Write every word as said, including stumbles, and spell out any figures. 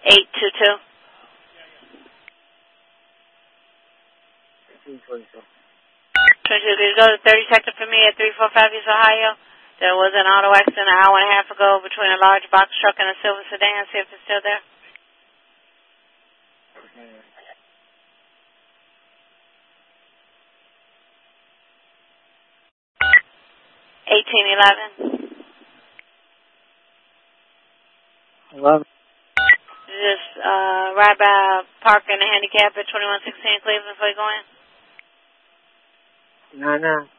eight two two. twenty-two. twenty-two, please go to thirty second for me at three four five East Ohio. There was an auto accident an hour and a half ago between a large box truck and a silver sedan. See if it's still there. eighteen eleven. eleven. Just uh, right by park and the handicap at twenty-one sixteen Cleveland before you go in. nine nine.